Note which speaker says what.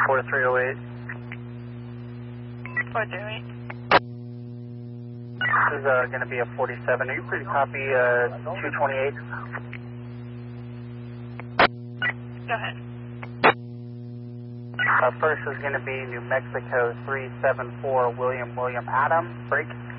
Speaker 1: 4308.
Speaker 2: 438.
Speaker 1: This is going to be a 47. Are you free to copy 228?
Speaker 2: Go ahead.
Speaker 1: First is going to be New Mexico 374 William Adam. Break.